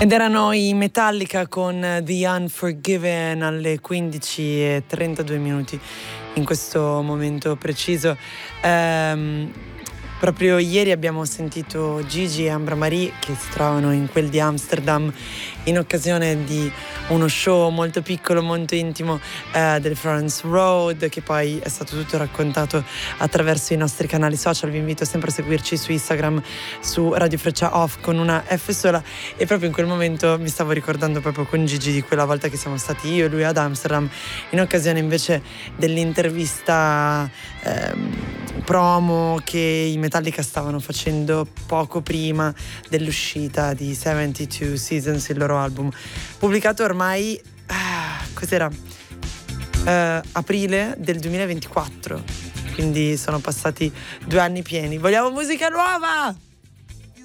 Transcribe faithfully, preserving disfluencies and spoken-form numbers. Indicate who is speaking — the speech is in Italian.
Speaker 1: Ed erano i Metallica con The Unforgiven alle quindici e trentadue minuti in questo momento preciso. Ehm, proprio ieri abbiamo sentito Gigi e Ambra Marie che si trovano in quel di Amsterdam in occasione di uno show molto piccolo, molto intimo eh, del Florence Road, che poi è stato tutto raccontato attraverso i nostri canali social. Vi invito sempre a seguirci su Instagram, su Radio Freccia Off con una F sola. E proprio in quel momento mi stavo ricordando proprio con Gigi di quella volta che siamo stati io e lui ad Amsterdam, in occasione invece dell'intervista ehm, promo che i Metallica stavano facendo poco prima dell'uscita di settantadue Seasons, il loro album pubblicato ormai ah, cos'era? Uh, aprile del duemilaventiquattro, quindi sono passati due anni pieni. Vogliamo musica nuova?